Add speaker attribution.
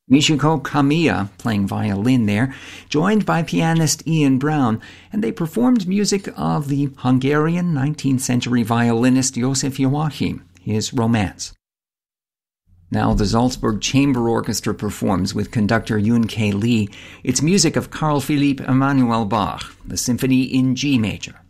Speaker 1: Michiko Kamiya, playing violin there, joined by pianist Ian Brown, and they performed music of the Hungarian 19th century violinist Josef Joachim, his Romance. Now the Salzburg Chamber Orchestra performs with conductor Yun K. Lee its music of Carl Philipp Emanuel Bach, the Symphony in G major.